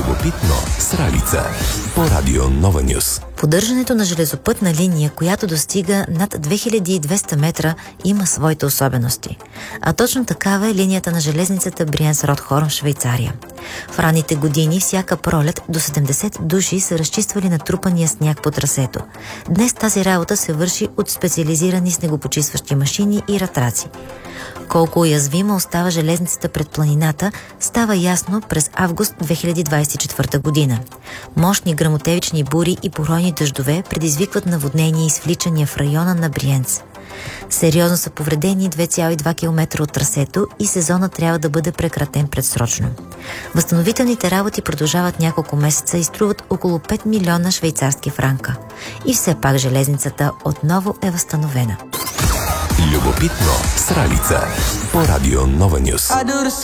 Любопитно с Ралица по Радио Нова Нюс. Поддържането на железопътна линия, която достига над 2200 метра, има своите особености. А точно такава е линията на железницата Бриенс-Ротхорн в Швейцария. В ранните години всяка пролет до 70 души са разчиствали натрупания сняг по трасето. Днес тази работа се върши от специализирани снегопочистващи машини и ратраци. Колко уязвима остава железницата пред планината, става ясно през август 2024 година. Мощни гръмотевични бури и поройни дъждове предизвикват наводнения и свличания в района на Бриенц. Сериозно са повредени 2,2 км от трасето и сезона трябва да бъде прекратен предсрочно. Възстановителните работи продължават няколко месеца и струват около 5 милиона швейцарски франка. И все пак железницата отново е възстановена. Любопитно с Ралица по Радио Нова Нюс.